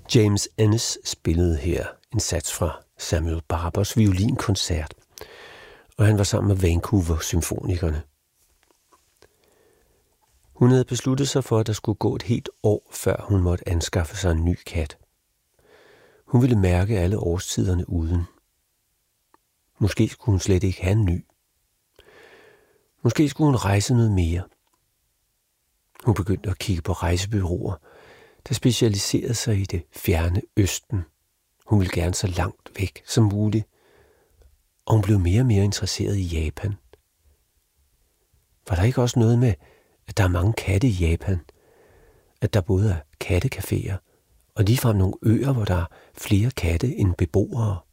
James Ennis spillede her en sats fra Samuel Barbers violinkoncert, og han var sammen med Vancouver-symfonikerne. Hun havde besluttet sig for, at der skulle gå et helt år, før hun måtte anskaffe sig en ny kat. Hun ville mærke alle årstiderne uden. Måske skulle hun slet ikke have en ny. Måske skulle hun rejse noget mere. Hun begyndte at kigge på rejsebureauer, der specialiserede sig i det fjerne østen. Hun ville gerne så langt væk som muligt, og hun blev mere og mere interesseret i Japan. Var der ikke også noget med, at der er mange katte i Japan? At der både er kattecaféer og ligefrem nogle øer, hvor der er flere katte end beboere?